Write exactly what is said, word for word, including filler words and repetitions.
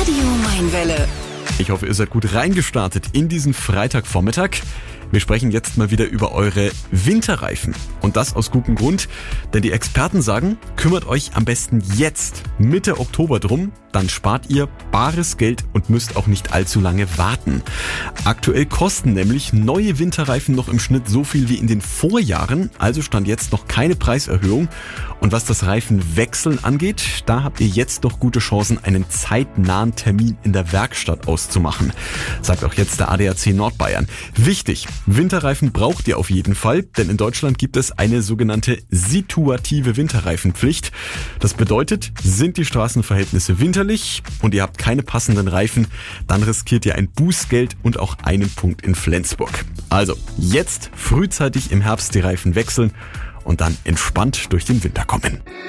Radio Mainwelle. Ich hoffe, ihr seid gut reingestartet in diesen Freitagvormittag. Wir sprechen jetzt mal wieder über eure Winterreifen. Und das aus gutem Grund, denn die Experten sagen, kümmert euch am besten jetzt, Mitte Oktober drum, dann spart ihr bares Geld und müsst auch nicht allzu lange warten. Aktuell kosten nämlich neue Winterreifen noch im Schnitt so viel wie in den Vorjahren, also stand jetzt noch keine Preiserhöhung. Und was das Reifenwechseln angeht, da habt ihr jetzt noch gute Chancen, einen zeitnahen Termin in der Werkstatt auszumachen, sagt auch jetzt der A D A C Nordbayern. Wichtig, Winterreifen braucht ihr auf jeden Fall, denn in Deutschland gibt es eine sogenannte situative Winterreifenpflicht. Das bedeutet, sind die Straßenverhältnisse winterlich und ihr habt keine passenden Reifen, dann riskiert ihr ein Bußgeld und auch einen Punkt in Flensburg. Also jetzt frühzeitig im Herbst die Reifen wechseln und dann entspannt durch den Winter kommen.